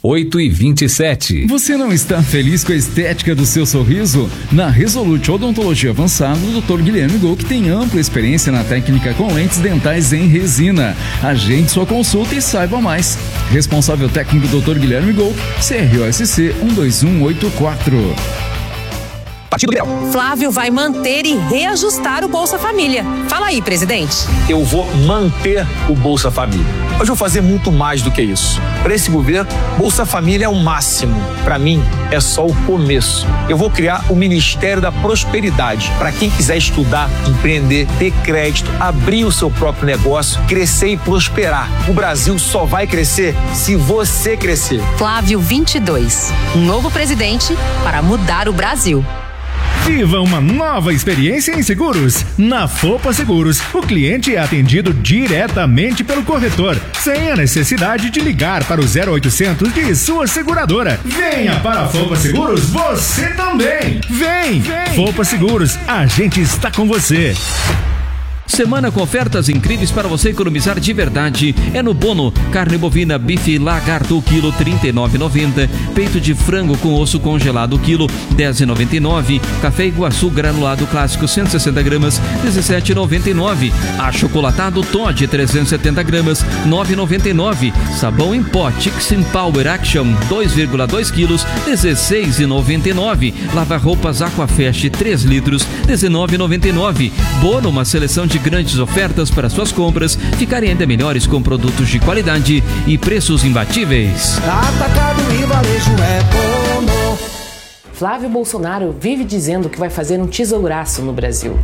8h27. Você não está feliz com a estética do seu sorriso? Na Resolute Odontologia Avançada, o Dr. Guilherme Gouck tem ampla experiência na técnica com lentes dentais em resina. Agende sua consulta e saiba mais. Responsável técnico Dr. Guilherme Gouck, CROSC 12184. Partido Liberal. Flávio vai manter e reajustar o Bolsa Família. Fala aí, presidente. Eu vou manter o Bolsa Família. Mas vou fazer muito mais do que isso. Para esse governo, Bolsa Família é o máximo. Para mim, é só o começo. Eu vou criar o Ministério da Prosperidade. Para quem quiser estudar, empreender, ter crédito, abrir o seu próprio negócio, crescer e prosperar. O Brasil só vai crescer se você crescer. Flávio 22. Um novo presidente para mudar o Brasil. Viva uma nova experiência em seguros. Na Fopa Seguros, o cliente é atendido diretamente pelo corretor, sem a necessidade de ligar para o 0800 de sua seguradora. Venha para a Fopa Seguros, você também. Vem. Fopa Seguros, a gente está com você. Semana com ofertas incríveis para você economizar de verdade. É no Bono. Carne bovina bife lagarto quilo R$39,90. Peito de frango com osso congelado quilo R$10,99. Café Iguaçu granulado clássico 160 gramas R$17,99. Achocolatado Todd 370 gramas R$9,99. Sabão em pó Tixin Power Action 2,2 quilos R$16,99. Lava-roupas Aquafresh 3 litros R$19,99. Bono, uma seleção de grandes ofertas para suas compras ficarem ainda melhores com produtos de qualidade e preços imbatíveis. Atacado e varejo é Bono. Flávio Bolsonaro vive dizendo que vai fazer um tesouraço no Brasil.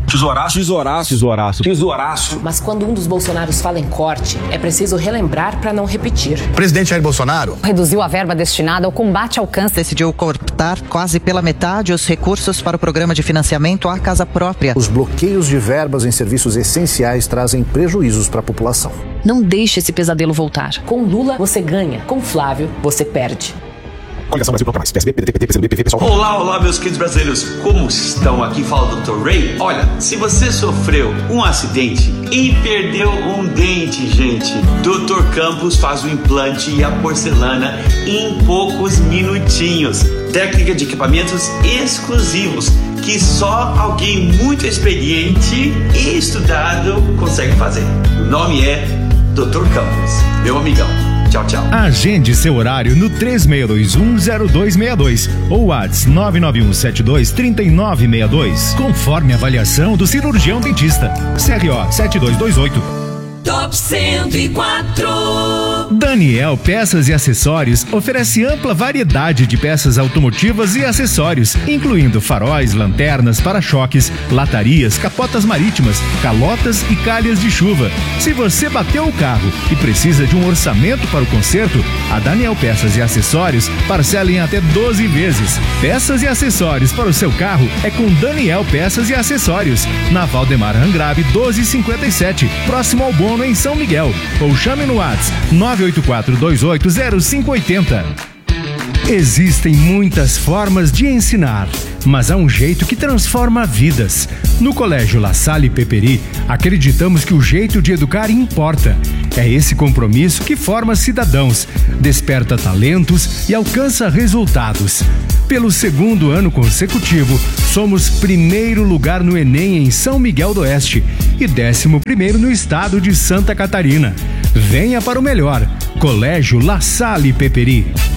Tesouraço. Mas quando um dos Bolsonaros fala em corte, é preciso relembrar para não repetir. O presidente Jair Bolsonaro reduziu a verba destinada ao combate ao câncer. Decidiu cortar quase pela metade os recursos para o programa de financiamento à casa própria. Os bloqueios de verbas em serviços essenciais trazem prejuízos para a população. Não deixe esse pesadelo voltar. Com Lula, você ganha. Com Flávio, você perde. Coligação Brasil Proclamais, PSB, PDT, PCdoB, PV, pessoal. Olá, meus queridos brasileiros. Como estão? Aqui fala o Dr. Ray. Olha, se você sofreu um acidente e perdeu um dente, gente, Dr. Campos faz o implante e a porcelana em poucos minutinhos. Técnica de equipamentos exclusivos que só alguém muito experiente e estudado consegue fazer. O nome é Dr. Campos, meu amigão. Tchau, tchau. Agende seu horário no 36210262 ou WhatsApp 991723962, conforme a avaliação do cirurgião dentista. CRO 7228. Top 104. Daniel Peças e Acessórios oferece ampla variedade de peças automotivas e acessórios, incluindo faróis, lanternas, para-choques, latarias, capotas marítimas, calotas e calhas de chuva. Se você bateu o carro e precisa de um orçamento para o conserto, a Daniel Peças e Acessórios parcela em até 12 vezes. Peças e acessórios para o seu carro é com Daniel Peças e Acessórios, na Valdemar Angrabe 1257, próximo ao Bono, em São Miguel, ou chame no WhatsApp 984280580. Existem muitas formas de ensinar, mas há um jeito que transforma vidas. No Colégio La Salle Peperi, acreditamos que o jeito de educar importa. É esse compromisso que forma cidadãos, desperta talentos e alcança resultados. Pelo segundo ano consecutivo, somos primeiro lugar no Enem em São Miguel do Oeste e 11º no estado de Santa Catarina. Venha para o melhor. Colégio La Salle Peperi.